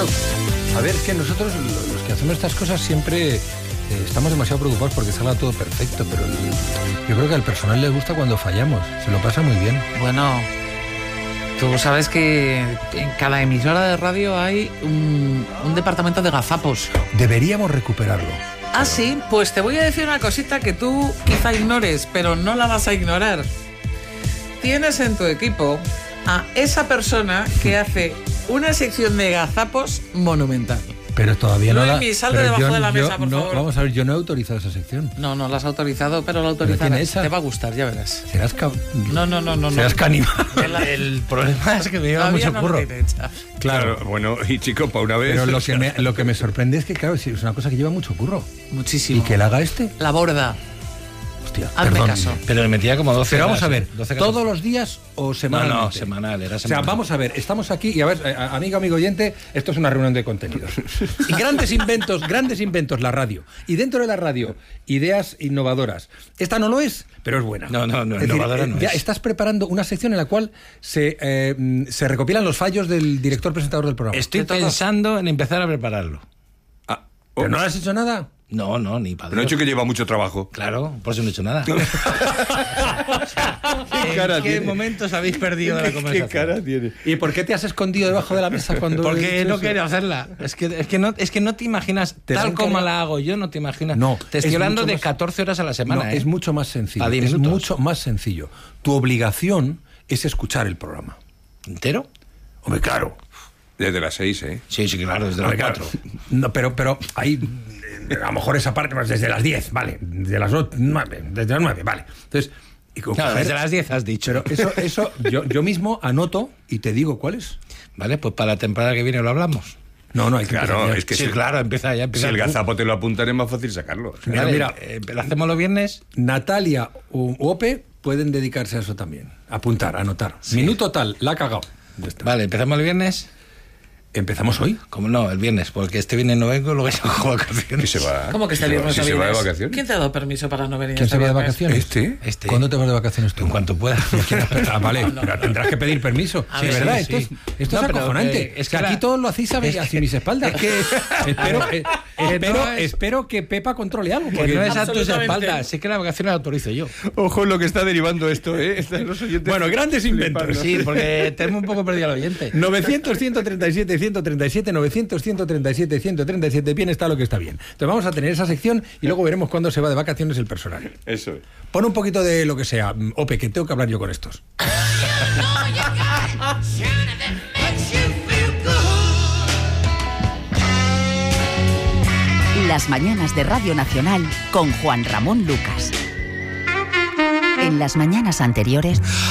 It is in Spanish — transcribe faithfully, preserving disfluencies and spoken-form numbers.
Claro, a ver, es que nosotros, los que hacemos estas cosas, siempre eh, estamos demasiado preocupados porque salga todo perfecto, pero el, yo creo que al personal le gusta cuando fallamos, se lo pasa muy bien. Bueno, tú sabes que en cada emisora de radio hay un, un departamento de gazapos. Deberíamos recuperarlo. Ah, sí, pues te voy a decir una cosita que tú quizá ignores, pero no la vas a ignorar. Tienes en tu equipo a esa persona que hace una sección de gazapos monumental. Pero todavía no la... Luis, sal de debajo yo, de la mesa, yo, por no, favor. Vamos a ver, yo no he autorizado esa sección. No, no la has autorizado, pero la autorizarás. esa? Te va a gustar, ya verás. Serás ca... No, no, no, no. Serás no. caníbal. El, El problema es que me lleva todavía mucho no lo curro. tiene hecha. Claro. Claro, bueno, y chico, para una vez... Pero lo que, me, lo que me sorprende es que, claro, es una cosa que lleva mucho curro. Muchísimo. Y que la haga este... La borda. Hostia, Hazme perdón. caso. Pero le metía como doce Pero vamos horas, a ver, doce ¿todos catorce. los días o No, semanalmente? no, semanal, era O sea, semanal. vamos a ver, estamos aquí y a ver, eh, amigo, amigo oyente, esto es una reunión de contenidos. Y grandes inventos, grandes inventos, la radio. Y dentro de la radio, ideas innovadoras. Esta no lo es, pero es buena. No, no, no, Es decir, innovadora eh, no ya es. estás preparando una sección en la cual se, eh, se recopilan los fallos del director presentador del programa. Estoy ¿Te toca? pensando en empezar a prepararlo. Ah, ¿Pero oh, no le has hecho nada? No, no, ni para pero he dicho que lleva mucho trabajo. Claro, por eso no he hecho nada. ¿Qué cara ¿En qué tiene? momentos habéis perdido de la ¿Qué conversación? cara tiene? ¿Y por qué te has escondido debajo de la mesa cuando... he Porque dicho no eso? quiero hacerla. Es que, es que, no, es que no te imaginas, Te tal van como carga- la hago yo, no te imaginas. No, te estoy es hablando mucho de más- catorce horas a la semana. No, ¿eh? es mucho más sencillo. A diez Es minutos. mucho más sencillo. Tu obligación es escuchar el programa. ¿Entero? Hombre, claro. Desde las seis, ¿eh? Sí, sí, claro, desde las Hombre, claro. cuatro. No, pero, pero ahí, eh, a lo mejor esa parte, pues desde las diez, vale. Desde las ocho, nueve, desde las nueve, vale. Entonces, y con No, coger- desde las diez has dicho. Pero eso, eso yo, yo mismo anoto y te digo cuáles. Vale, pues para la temporada que viene lo hablamos. No, no, hay que Claro, empezar ya. es que sí, si, claro, empieza ya. si Empieza el tú. gazapo te lo apuntan es más fácil sacarlo. Mira, Vale, mira. eh, ¿lo hacemos los viernes? Natalia u Ope pueden dedicarse a eso también. Apuntar, anotar. Minuto tal, la ha cagado. Ya está. Vale, ¿empezamos el viernes? ¿Empezamos hoy? Como no, el viernes, porque este viernes no vengo, luego ya cojo ¿Y vacaciones. se va? ¿Cómo que ¿Y este viernes se no va- si se va de vienes? vacaciones? ¿Quién te ha dado permiso para no venir ¿Quién este se va de viernes? vacaciones? ¿Este? Este, ¿Cuándo te vas de vacaciones tú? En cuanto pueda. Ah, vale, pero tendrás que pedir permiso. A Sí, ver, ¿verdad? sí, esto sí. es, esto No, es pero acojonante. que- Es que aquí la- todos lo hacéis a, es hacia que- mis espaldas. espero, eh, espero, no es- espero que Pepa controle algo. Que Porque no es a tus Absolutamente. espaldas, sí que la vacación la autorizo yo. Ojo lo que está derivando esto, ¿eh? Están los oyentes Bueno, grandes inventos. flipando. Sí, porque tenemos un poco perdido al oyente. novecientos, ciento treinta y siete, ciento treinta y siete, novecientos, ciento treinta y siete, ciento treinta y siete, bien está lo que está bien. Entonces vamos a tener esa sección y luego veremos cuándo se va de vacaciones el personal. Eso es. Pon un poquito de lo que sea. Ope, que tengo que hablar yo con estos. Las mañanas de Radio Nacional con Juan Ramón Lucas. En las mañanas anteriores...